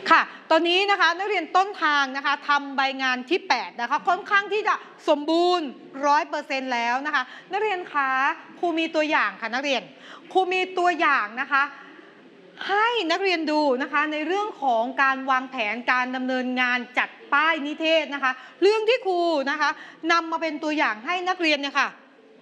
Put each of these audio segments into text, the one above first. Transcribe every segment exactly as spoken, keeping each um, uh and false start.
ค่ะตอนนี้นะคะนักเรียนต้นทางนะคะทำใบงานที่แปดนะคะค่อนข้างที่จะสมบูรณ์ร้อยเปอร์เซ็นต์แล้วนะคะนักเรียนคะครูมีตัวอย่างค่ะนักเรียนครูมีตัวอย่างนะคะให้นักเรียนดูนะคะในเรื่องของการวางแผนการดำเนินงานจัดป้ายนิเทศนะคะเรื่องที่ครูนะคะนำมาเป็นตัวอย่างให้นักเรียนเนี่ยค่ะ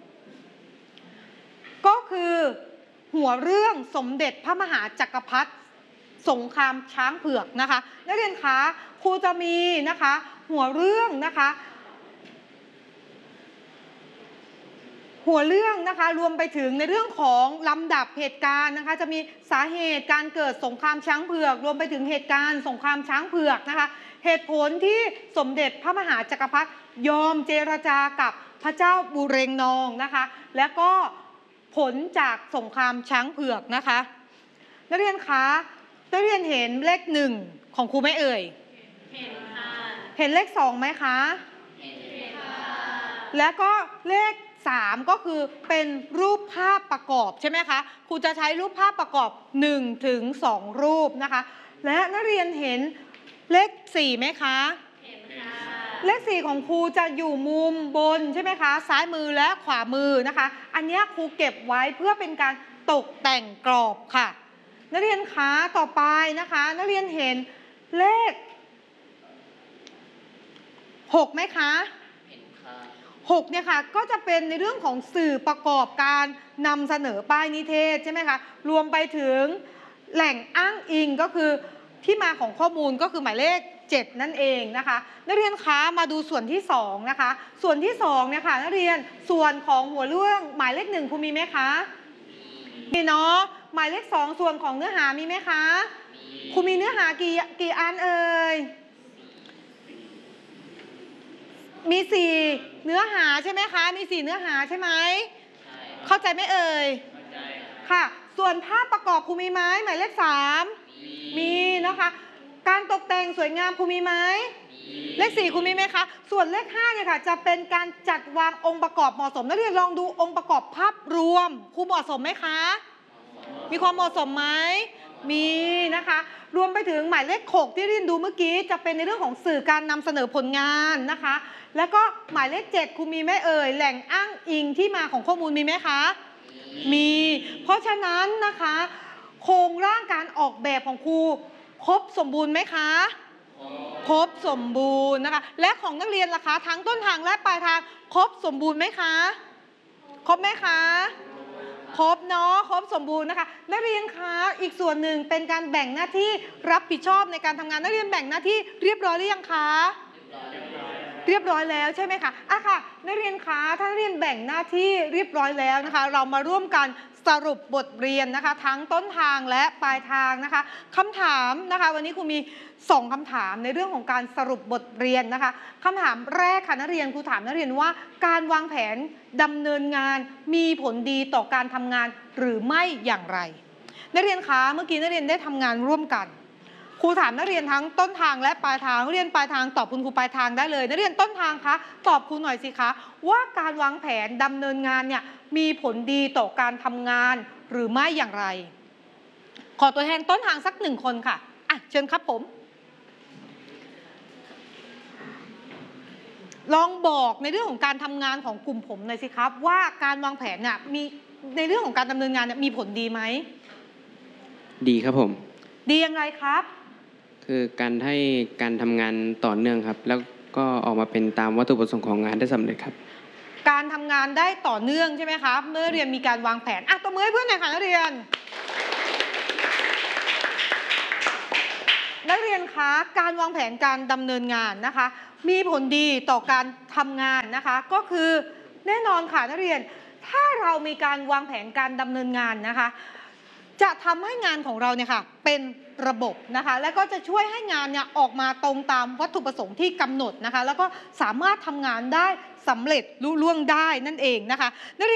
ก็คือหัวเรื่องสมเด็จพระมหาจักรพรรดิสงครามช้างเผือกนะคะนักเรียนคะครูจะมีนะคะหัวเรื่องนะคะหัวเรื่องนะคะรวมไปถึงในเรื่องของลำดับเหตุการณ์นะคะจะมีสาเหตุการเกิดสงครามช้างเผือกรวมไปถึงเหตุการณ์สงครามช้างเผือกนะคะเหตุผลที่สมเด็จพระมหาจักรพรรดิยอมเจรจากับพระเจ้าบูเรงนองนะคะและก็ผลจากสงครามช้างเผือกนะคะนักเรียนคะนักเรียนเห็นเลขหนึ่งของครูไหมเอ่ยเห็นค่ะเห็นเลขสองไหมคะเห็นค่ะแล้วก็เลขสามก็คือเป็นรูปภาพประกอบใช่ไหมคะครูจะใช้รูปภาพประกอบหนึ่งถึงสองรูปนะคะและนักเรียนเห็นเลขสี่ไหมคะเห็นค่ะเลขสี่ของครูจะอยู่มุมบนใช่ไหมคะซ้ายมือและขวามือนะคะอันนี้ครูเก็บไว้เพื่อเป็นการตกแต่งกรอบค่ะนักเรียนคะต่อไปนะคะนักเรียนเห็นเลขหกไหมคะเห็นค่ะหกเนี่ยค่ะก็จะเป็นในเรื่องของสื่อประกอบการนำเสนอป้ายนิเทศใช่ไหมคะรวมไปถึงแหล่งอ้างอิงก็คือที่มาของข้อมูลก็คือหมายเลขเจ็ดนั่นเองนะคะนักเรียนคะมาดูส่วนที่สองนะคะส่วนที่สองเนี่ยค่ะนักเรียนส่วนของหัวเรื่องหมายเลขหนึ่งครูมีไหมคะมีเนาะหมายเลขสองส่วนของเนื้อหามีไหมคะครูมีเนื้อหากี่กี่อันเอ่ยมีสี่เนื้อหาใช่ไหมคะมีสี่เนื้อหาใช่ไหมเข้าใจไหมเอ่ยค่ะส่วนภาพประกอบครูมีไหมหมายเลขสามมีนะคะการตกแต่งสวยงามครูมีไหมเลขสี่ครูมีไหมคะส่วนเลขห้าเนี่ยค่ะจะเป็นการจัดวางองค์ประกอบเหมาะสมนักเรียนลองดูองค์ประกอบภาพรวมครูเหมาะสมไหมคะมีความเหมาะสมไหมมีนะคะรวมไปถึงหมายเลขหกที่เรียนดูเมื่อกี้จะเป็นในเรื่องของสื่อการนำเสนอผลงานนะคะแล้วก็หมายเลขเจ็ดครูมีไหมเอ่ยแหล่งอ้างอิงที่มาของข้อมูลมีไหมคะมีเพราะฉะนั้นนะคะโครงร่างการออกแบบของครูครบสมบูรณ์ไหมคะครบสมบูรณ์นะคะและของนักเรียนล่ะคะทั้งต้นทางและปลายทางครบสมบูรณ์ไหมคะครบไหมคะครบเนาะครบสมบูรณ์นะคะนักเรียนคะอีกส่วนหนึ่งเป็นการแบ่งหน้าที่รับผิดชอบในการทำงานนักเรียนแบ่งหน้าที่เรียบร้อยหรือยังคะเรียบร้อยแล้วใช่ไหมคะอ่ะค่ะนักเรียนคะถ้านักเรียนแบ่งหน้าที่เรียบร้อยแล้วนะคะเรามาร่วมกันสรุปบทเรียนนะคะทั้งต้นทางและปลายทางนะคะคำถามนะคะวันนี้ครูมีสองคำถามในเรื่องของการสรุปบทเรียนนะคะคำถามแรกค่ะนักเรียนครูถามนักเรียนว่าการวางแผนดำเนินงานมีผลดีต่อการทำงานหรือไม่อย่างไรนักเรียนคะเมื่อกี้นักเรียนได้ทำงานร่วมกันครูถามนักเรียนทั้งต้นทางและปลายทางนักเรียนปลายทางตอบคุณครูปลายทางได้เลยนักเรียนต้นทางคะตอบครูหน่อยสิคะว่าการวางแผนดำเนินงานเนี่ยมีผลดีต่อการทำงานหรือไม่อย่างไรขอตัวแทนต้นทางสักหนึ่งคนค่ะอ่ะเชิญครับผมลองบอกในเรื่องของการทำงานของกลุ่มผมหน่อยสิครับว่าการวางแผนเนี่ยมีในเรื่องของการดำเนินงานเนี่ยมีผลดีไหมดีครับผมดียังไงครับคือการให้การทำงานต่อเนื่องครับแล้วก็ออกมาเป็นตามวัตถุประสงค์ของงานได้สำเร็จครับการทำงานได้ต่อเนื่องใช่ไหมครับเมื่อเรียนมีการวางแผนอ่ะตบมือให้เพื่อนหน่อยค่ะนักเรียนนักเรียนคะการวางแผนการดำเนินงานนะคะมีผลดีต่อการทำงานนะคะก็คือแน่นอนค่ะนักเรียนถ้าเรามีการวางแผนการดำเนินงานนะคะจะทำให้งานของเราเนี่ยค่ะเป็นระบบนะคะและก็จะช่วยให้งานเนี่ยออกมาตรงตามวัตถุประสงค์ที่กำหนดนะคะแล้วก็สามารถทำงานได้สำเร็จลุล่วงได้นั่นเองนะคะนักเรียน